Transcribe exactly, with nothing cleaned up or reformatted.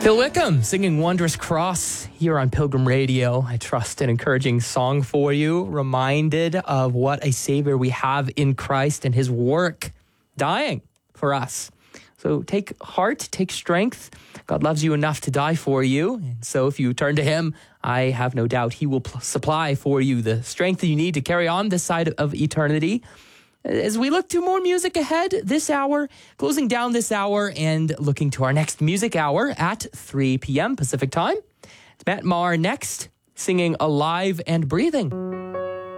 Phil Wickham singing Wondrous Cross here on Pilgrim Radio. I trust an encouraging song for you, reminded of what a Savior we have in Christ and his work dying for us. So take heart, take strength. God loves you enough to die for you. And so if you turn to him, I have no doubt he will pl- supply for you the strength that you need to carry on this side of eternity. As we look to more music ahead this hour, closing down this hour and looking to our next music hour at three p.m. Pacific time. It's Matt Maher next, singing Alive and Breathing.